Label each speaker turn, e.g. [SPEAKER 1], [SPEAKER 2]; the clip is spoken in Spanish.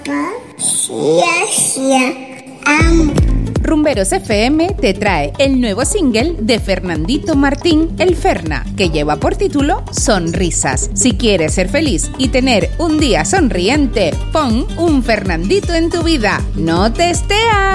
[SPEAKER 1] Rumberos FM te trae el nuevo single de Fernandito Martín, El Ferna, que lleva por título Sonrisas. Si quieres ser feliz y tener un día sonriente, pon un Fernandito en tu vida. ¡No te estea!